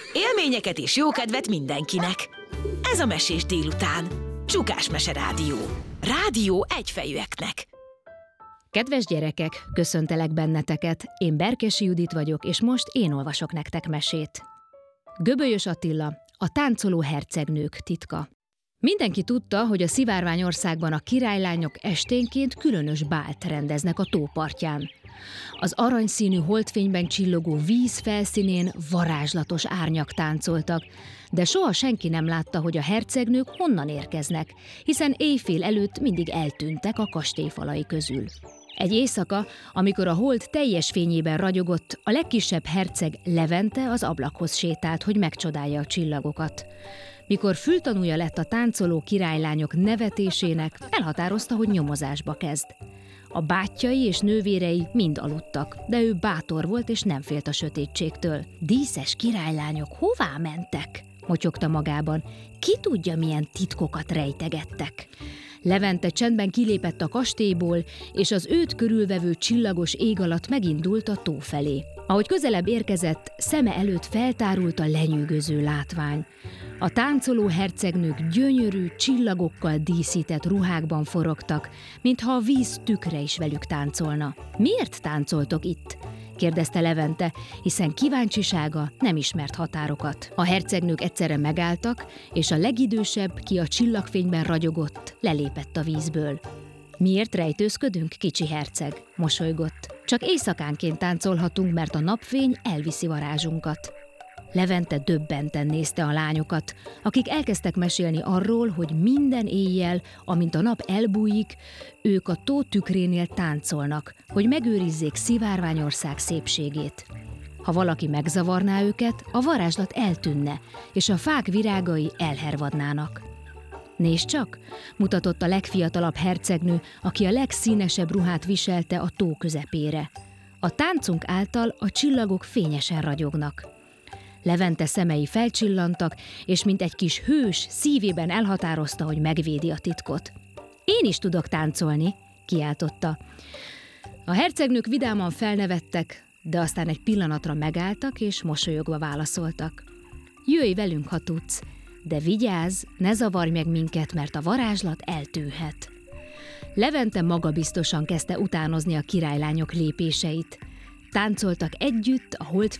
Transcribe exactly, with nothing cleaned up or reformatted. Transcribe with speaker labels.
Speaker 1: Élményeket és jókedvet mindenkinek. Ez a Mesés délután. Csukás Mese Rádió. Rádió egyfejűeknek.
Speaker 2: Kedves gyerekek, köszöntelek benneteket. Én Berkesi Judit vagyok, és most én olvasok nektek mesét. Göbölyös Attila, a táncoló hercegnők titka. Mindenki tudta, hogy a Szivárványországban a királylányok esténként különös bált rendeznek a tó partján. Az aranyszínű holdfényben csillogó víz felszínén varázslatos árnyak táncoltak, de soha senki nem látta, hogy a hercegnők honnan érkeznek, hiszen éjfél előtt mindig eltűntek a kastélyfalai közül. Egy éjszaka, amikor a hold teljes fényében ragyogott, a legkisebb herceg Levente az ablakhoz sétált, hogy megcsodálja a csillagokat. Mikor fültanúja lett a táncoló királylányok nevetésének, elhatározta, hogy nyomozásba kezd. A bátyjai és nővérei mind aludtak, de ő bátor volt és nem félt a sötétségtől. Díszes királylányok hová mentek? Motyogta magában. Ki tudja, milyen titkokat rejtegettek? Levente csendben kilépett a kastélyból, és az őt körülvevő csillagos ég alatt megindult a tó felé. Ahogy közelebb érkezett, szeme előtt feltárult a lenyűgöző látvány. A táncoló hercegnők gyönyörű, csillagokkal díszített ruhákban forogtak, mintha a víz tükre is velük táncolna. Miért táncoltok itt? Kérdezte Levente, hiszen kíváncsisága nem ismert határokat. A hercegnők egyszerre megálltak, és a legidősebb, ki a csillagfényben ragyogott, lelépett a vízből. Miért rejtőzködünk, kicsi herceg? Mosolygott. Csak éjszakánként táncolhatunk, mert a napfény elviszi varázsunkat. Levente döbbenten nézte a lányokat, akik elkezdtek mesélni arról, hogy minden éjjel, amint a nap elbújik, ők a tó tükrénél táncolnak, hogy megőrizzék Szivárványország szépségét. Ha valaki megzavarná őket, a varázslat eltűnne, és a fák virágai elhervadnának. Nézd csak, mutatott a legfiatalabb hercegnő, aki a legszínesebb ruhát viselte a tó közepére. A táncunk által a csillagok fényesen ragyognak. Levente szemei felcsillantak, és mint egy kis hős szívében elhatározta, hogy megvédi a titkot. Én is tudok táncolni, kiáltotta. A hercegnők vidáman felnevettek, de aztán egy pillanatra megálltak, és mosolyogva válaszoltak. Jöjj velünk, ha tudsz, de vigyázz, ne zavarj meg minket, mert a varázslat eltűnhet. Levente magabiztosan kezdte utánozni a királylányok lépéseit. Táncoltak együtt a hold